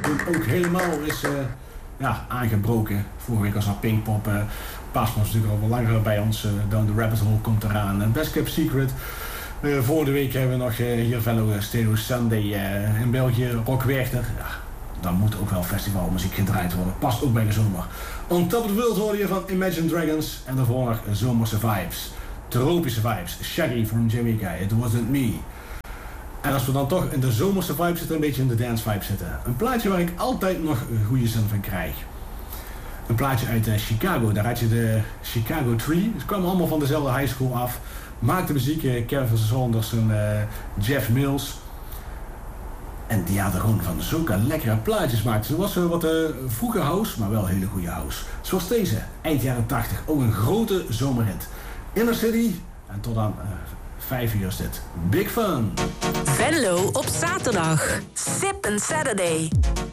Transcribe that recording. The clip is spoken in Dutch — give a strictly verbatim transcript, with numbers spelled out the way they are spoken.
toen ook helemaal is uh, ja, aangebroken. Vorige week was dat Pinkpop. Uh, Paas was natuurlijk al wel langer bij ons. Uh, Down the Rabbit Hole komt eraan. Uh, Best Kept Secret. Uh, vorige week hebben we nog uh, hier Venlo Stereo Sunday uh, in België. Rock Werchter. Ja, dan moet ook wel festivalmuziek gedraaid worden. Past ook bij de zomer. On Top of the World hoorde je van Imagine Dragons. En daarvoor nog zomerse vibes. Tropische vibes. Shaggy from Jamaica. It Wasn't Me. En als we dan toch in de zomerse vibe zitten, een beetje in de dance vibe zitten. Een plaatje waar ik altijd nog een goede zin van krijg. Een plaatje uit uh, Chicago. Daar had je de Chicago Tree. Ze kwamen allemaal van dezelfde high school af. Maakte muziek. Uh, Kevin Saunders en uh, Jeff Mills. En die hadden gewoon van zulke lekkere plaatjes gemaakt. Het was uh, wat uh, vroege house, maar wel hele goede house. Zoals deze, eind jaren tachtig. Ook een grote zomerhit. Inner City. En tot aan uh, vijf uur is dit. Big Fun. Venlo op zaterdag. Sip and Saturday.